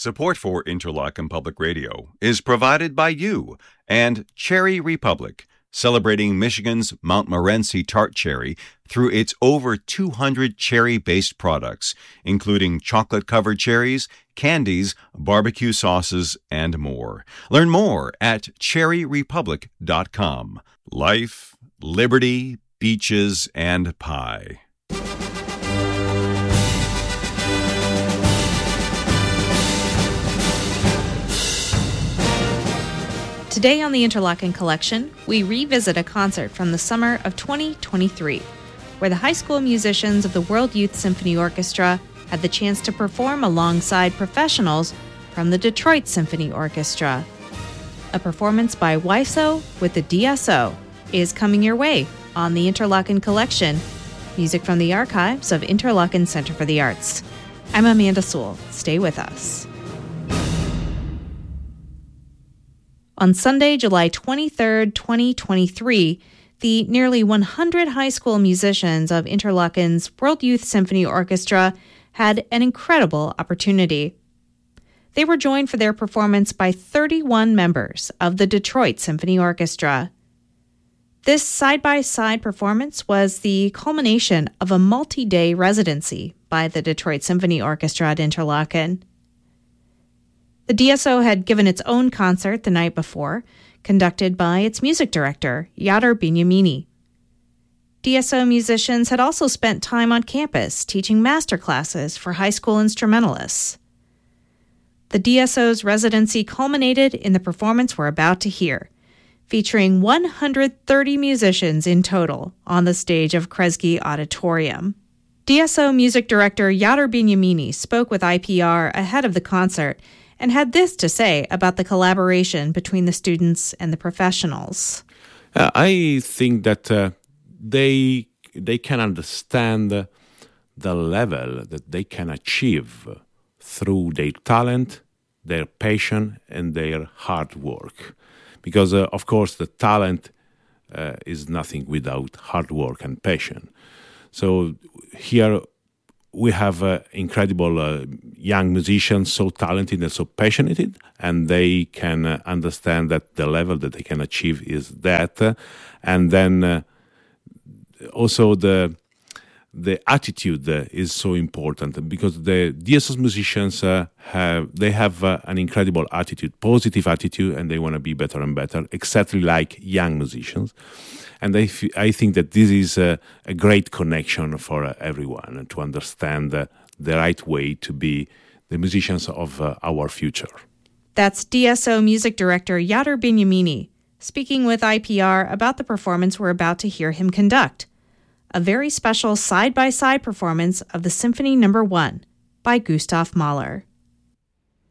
Support for Interlochen Public Radio is provided by you and Cherry Republic, celebrating Michigan's Montmorency tart cherry through its over 200 cherry-based products, including chocolate-covered cherries, candies, barbecue sauces, and more. Learn more at cherryrepublic.com. Life, liberty, beaches, and pie. Today on the Interlochen Collection, we revisit a concert from the summer of 2023, where the high school musicians of the World Youth Symphony Orchestra had the chance to perform alongside professionals from the Detroit Symphony Orchestra. A performance by WISO with the DSO is coming your way on the Interlochen Collection, music from the archives of Interlochen Center for the Arts. I'm Amanda Sewell. Stay with us. On Sunday, July 23, 2023, the nearly 100 high school musicians of Interlochen's World Youth Symphony Orchestra had an incredible opportunity. They were joined for their performance by 31 members of the Detroit Symphony Orchestra. This side-by-side performance was the culmination of a multi-day residency by the Detroit Symphony Orchestra at Interlochen. The DSO had given its own concert the night before, conducted by its music director, Yadar Binyamini. DSO musicians had also spent time on campus teaching master classes for high school instrumentalists. The DSO's residency culminated in the performance we're about to hear, featuring 130 musicians in total on the stage of Kresge Auditorium. DSO music director Yadar Binyamini spoke with IPR ahead of the concert and had this to say about the collaboration between the students and the professionals. I think that they can understand the level that they can achieve through their talent, their passion, and their hard work. Because, of course, the talent is nothing without hard work and passion. So here we have incredible young musicians, so talented and so passionate, and they can understand that the level that they can achieve is that. And then also the attitude is so important, because the DSO musicians have an incredible attitude, positive attitude, and they want to be better and better, exactly like young musicians. And I think that this is a great connection for everyone to understand the right way to be the musicians of our future. That's DSO music director Yadar Binyamini speaking with IPR about the performance we're about to hear him conduct, a very special side-by-side performance of the Symphony No. 1 by Gustav Mahler.